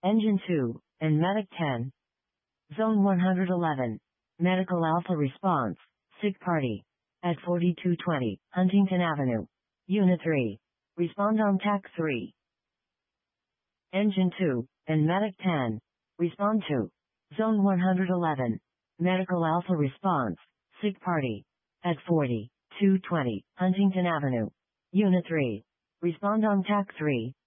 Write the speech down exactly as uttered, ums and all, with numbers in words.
Engine two, and Medic ten. Zone one hundred eleven. Medical Alpha Response, Sick Party. At forty-two twenty, Huntington Avenue. Unit three. Respond on T A C three. Engine two, and Medic ten. Respond to. Zone one hundred eleven. Medical Alpha Response, Sick Party. At forty-two twenty, Huntington Avenue. Unit three. Respond on T A C three.